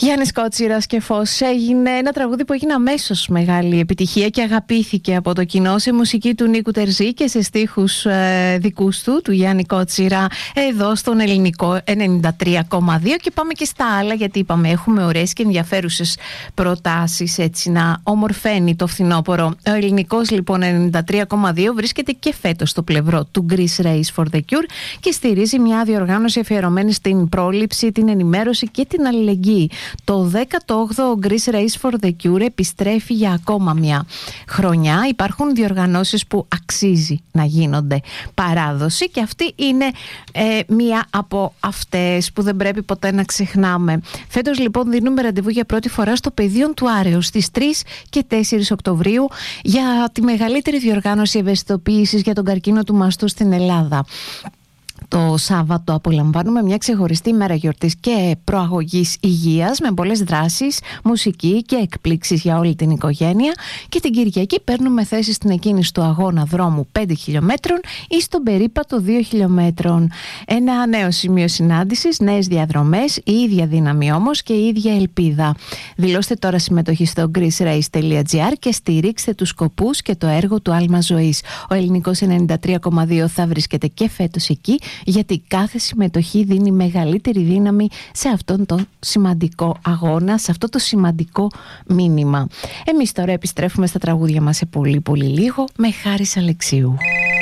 Γιάννης Κότσιρας και Φως έγινε ένα τραγούδι που έγινε αμέσως μεγάλη επιτυχία και αγαπήθηκε από το κοινό, σε μουσική του Νίκου Τερζή και σε στίχους δικούς του Γιάννη Κότσιρα, εδώ στον ελληνικό 93,2. Και πάμε και στα άλλα, γιατί είπαμε έχουμε ωραίες και ενδιαφέρουσες προτάσεις, έτσι να ομορφαίνει το φθινόπωρο. Ο ελληνικός λοιπόν 93,2 βρίσκεται και φέτος στο πλευρό του Greece Race for the Cure και στηρίζει μια διοργάνωση αφιερωμένη στην πρόληψη, την ενημέρωση και την αλληλεγγύη. Το 18ο Greece Race for the Cure επιστρέφει για ακόμα μια χρονιά. Υπάρχουν διοργανώσεις που αξίζει να γίνονται παράδοση και αυτή είναι μία από αυτές που δεν πρέπει ποτέ να ξεχνάμε. Φέτος λοιπόν δίνουμε ραντεβού για πρώτη φορά στο Πεδίον του Άρεως στις 3 και 4 Οκτωβρίου για τη μεγαλύτερη διοργάνωση ευαισθητοποίησης για τον καρκίνο του μαστού στην Ελλάδα. Το Σάββατο απολαμβάνουμε μια ξεχωριστή μέρα γιορτής και προαγωγής υγείας με πολλές δράσεις, μουσική και εκπλήξεις για όλη την οικογένεια, και την Κυριακή παίρνουμε θέση στην εκκίνηση του αγώνα δρόμου 5 χιλιόμετρων ή στον περίπατο 2 χιλιόμετρων. Ένα νέο σημείο συνάντησης, νέες διαδρομές, η ίδια δύναμη όμως και η ίδια ελπίδα. Δηλώστε τώρα συμμετοχή στο greecerace.gr και στηρίξτε τους σκοπούς και το έργο του Άλμα Ζωής. Ο ελληνικός 93,2 θα βρίσκεται και φέτος εκεί, γιατί κάθε συμμετοχή δίνει μεγαλύτερη δύναμη σε αυτόν τον σημαντικό αγώνα, σε αυτό το σημαντικό μήνυμα. Εμείς τώρα επιστρέφουμε στα τραγούδια μας σε πολύ λίγο με Χάρης Αλεξίου.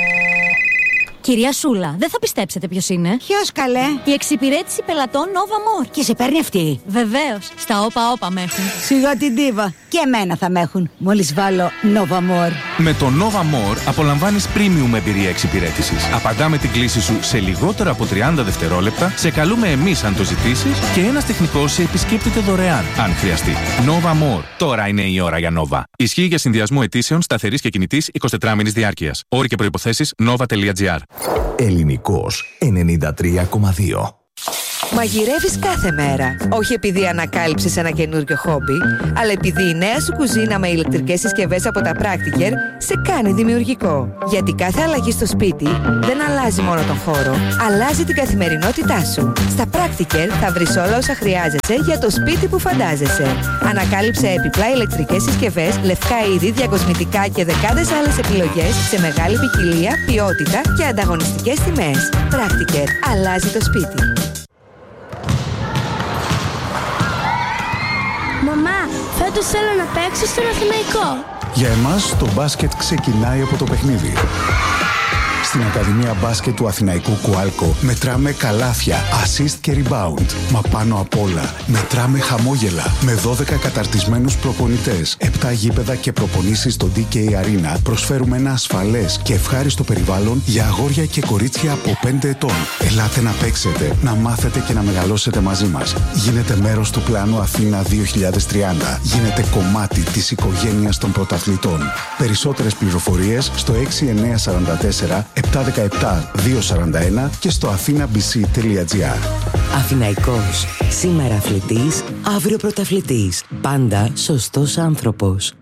Κυρία Σούλα, δεν θα πιστέψετε ποιος είναι. Ποιος καλέ? Η εξυπηρέτηση πελατών Nova More. Και σε παίρνει αυτή? Βεβαίως, στα όπα με έχουν. Σιγά την ντίβα. Και εμένα θα με έχουν, μόλις βάλω Nova More. Με το Nova More απολαμβάνεις premium εμπειρία εξυπηρέτησης. Απαντάμε την κλήση σου σε λιγότερα από 30 δευτερόλεπτα, σε καλούμε εμείς αν το ζητήσεις και ένας τεχνικός σε επισκέπτεται δωρεάν αν χρειαστεί. Nova More. Τώρα είναι η ώρα για Nova. Ισχύει για συνδυασμό αιτήσεων σταθερής και κινητής 24μηνης διάρκειας. Όροι και προϋποθέσεις nova.gr. Ελληνικός 93,2. Μαγειρεύεις κάθε μέρα, όχι επειδή ανακάλυψες ένα καινούριο χόμπι, αλλά επειδή η νέα σου κουζίνα με ηλεκτρικές συσκευές από τα Practiker σε κάνει δημιουργικό. Γιατί κάθε αλλαγή στο σπίτι δεν αλλάζει μόνο τον χώρο, αλλάζει την καθημερινότητά σου. Στα Practiker θα βρεις όλα όσα χρειάζεσαι για το σπίτι που φαντάζεσαι. Ανακάλυψε επιπλά ηλεκτρικές συσκευές, λευκά είδη, διακοσμητικά και δεκάδες άλλες επιλογές σε μεγάλη ποικιλία, ποιότητα και ανταγωνιστικές τιμές. Practiker. Αλλάζει το σπίτι. Μαμά, φέτος θέλω να παίξω στον Αθηναϊκό. Για εμάς το μπάσκετ ξεκινάει από το παιχνίδι. Στην Ακαδημία Μπάσκετ του Αθηναϊκού Κουάλκο μετράμε καλάθια, assist και rebound. Μα πάνω απ' όλα μετράμε χαμόγελα. Με 12 καταρτισμένους προπονητές, 7 γήπεδα και προπονήσεις στο DK Arena, προσφέρουμε ένα ασφαλές και ευχάριστο περιβάλλον για αγόρια και κορίτσια από 5 ετών. Ελάτε να παίξετε, να μάθετε και να μεγαλώσετε μαζί μας. Γίνετε μέρος του πλάνου Αθήνα 2030. Γίνετε κομμάτι της οικογένειας των πρωταθλητών. Περισσότερες πληροφορίες στο 6944 717-241 και στο athenabc.gr. Αθηναϊκός. Σήμερα αθλητής, αύριο πρωταθλητής. Πάντα σωστός άνθρωπος.